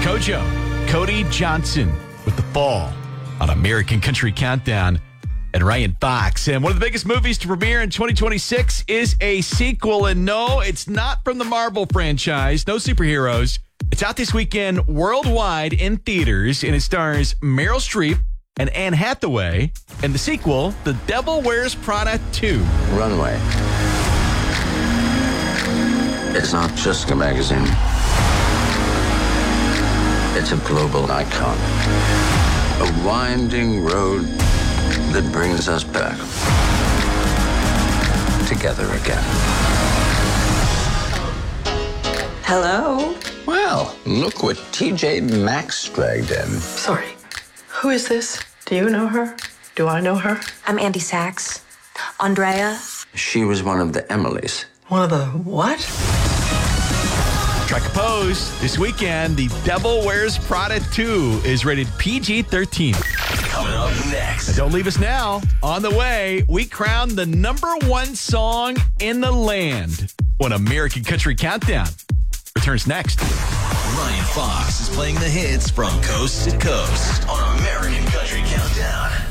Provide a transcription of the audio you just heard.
Kojo, Cody Johnson with The Fall on American Country Countdown, and Ryan Fox. And one of the biggest movies to premiere in 2026 is a sequel. And no, it's not from the Marvel franchise. No superheroes. It's out this weekend worldwide in theaters, and it stars Meryl Streep and Anne Hathaway. And the sequel, The Devil Wears Prada 2. Runway. It's not just a magazine. It's a global icon. A winding road that brings us back together again. Hello? Well, look what TJ Maxx dragged in. Sorry. Who is this? Do you know her? Do I know her? I'm Andy Sachs. Andrea. She was one of the Emilys. One of the what? Strike a pose. This weekend, The Devil Wears Prada 2 is rated PG-13. Coming up next. Don't leave us now. On the way, we crown the #1 song in the land when American Country Countdown returns next. Ryan Fox is playing the hits from coast to coast on American Country Countdown.